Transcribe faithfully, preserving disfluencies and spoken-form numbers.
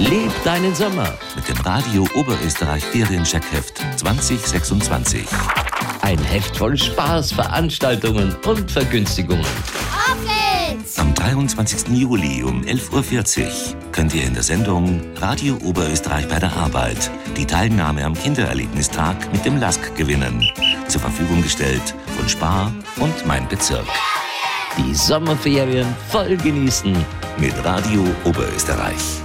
Leb deinen Sommer mit dem Radio Oberösterreich Feriencheckheft zwanzig sechsundzwanzig. Ein Heft voll Spaß, Veranstaltungen und Vergünstigungen. Auf geht's! Am dreiundzwanzigsten Juli um elf Uhr vierzig könnt ihr in der Sendung Radio Oberösterreich bei der Arbeit die Teilnahme am Kindererlebnistag mit dem Lask gewinnen. Zur Verfügung gestellt von Spar und Mein Bezirk. Die Sommerferien voll genießen Mit Radio Oberösterreich.